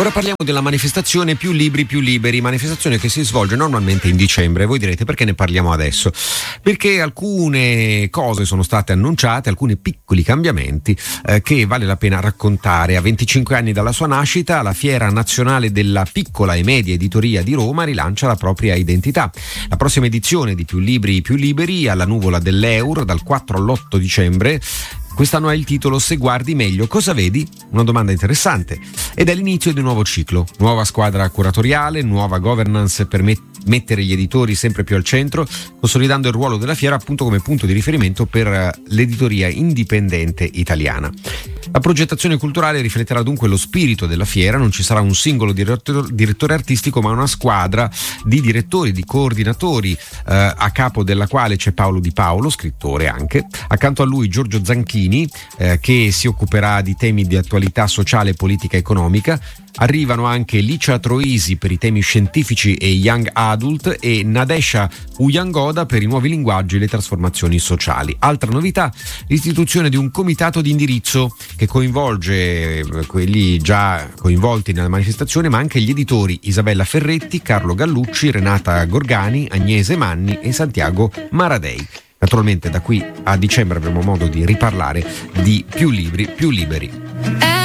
Ora parliamo della manifestazione Più Libri Più Liberi, manifestazione che si svolge normalmente in dicembre. Voi direte: perché ne parliamo adesso? Perché alcune cose sono state annunciate, alcuni piccoli cambiamenti che vale la pena raccontare. A 25 anni dalla sua nascita, la Fiera Nazionale della Piccola e Media Editoria di Roma rilancia la propria identità. La prossima edizione di Più Libri Più Liberi, alla Nuvola dell'Eur, dal 4 all'8 dicembre, quest'anno ha il titolo Se guardi meglio cosa vedi? Una domanda interessante. Ed è l'inizio di un nuovo ciclo, nuova squadra curatoriale, nuova governance per mettere gli editori sempre più al centro, consolidando il ruolo della fiera appunto come punto di riferimento per l'editoria indipendente italiana. La progettazione culturale rifletterà dunque lo spirito della fiera, non ci sarà un singolo direttore artistico ma una squadra di direttori, di coordinatori, a capo della quale c'è Paolo Di Paolo, scrittore anche, accanto a lui Giorgio Zanchini, che si occuperà di temi di attualità sociale, politica e economica. Arrivano anche Licia Troisi per i temi scientifici e young adult e Nadesha Uyangoda per i nuovi linguaggi e le trasformazioni sociali. Altra novità, l'istituzione di un comitato di indirizzo che coinvolge quelli già coinvolti nella manifestazione, ma anche gli editori Isabella Ferretti, Carlo Gallucci, Renata Gorgani, Agnese Manni e Santiago Maradei. Naturalmente da qui a dicembre avremo modo di riparlare di Più Libri Più Liberi.